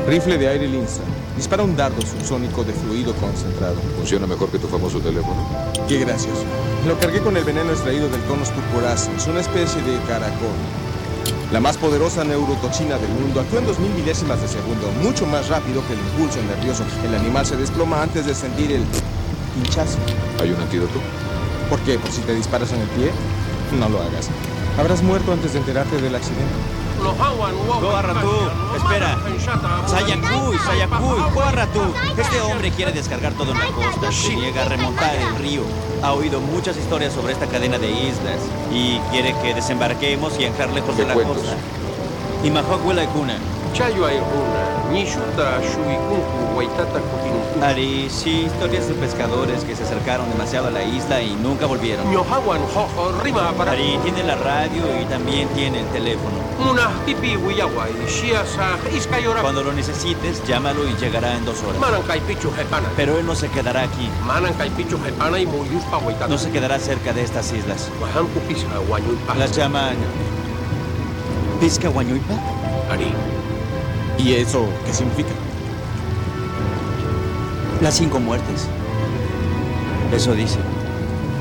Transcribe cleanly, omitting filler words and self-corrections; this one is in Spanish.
Rifle de aire Linsa. Dispara un dardo subsónico de fluido concentrado. Funciona mejor que tu famoso teléfono. Qué gracioso. Lo cargué con el veneno extraído del Conus purpurascens, una especie de caracol. La más poderosa neurotoxina del mundo actúa en 2000 milésimas de segundo, mucho más rápido que el impulso nervioso. El animal se desploma antes de sentir el pinchazo. ¿Hay un antídoto? ¿Por qué? ¿Por si te disparas en el pie? No lo hagas. Habrás muerto antes de enterarte del accidente. Corra tú, espera. Sayacuy, corra tú. Este hombre quiere descargar todo en la costa. Se niega a remontar el río. Ha oído muchas historias sobre esta cadena de islas y quiere que desembarquemos y anclar lejos de la costa. Y Mahogwela Kuna. Ari, sí, historias de pescadores que se acercaron demasiado a la isla y nunca volvieron. Ari tiene la radio y también tiene el teléfono. Cuando lo necesites, llámalo y llegará en 2 horas. Pero él no se quedará aquí. No se quedará cerca de estas islas. Las llaman Pisca Guañuipa. ¿Y eso qué significa? Las 5 muertes. Eso dice.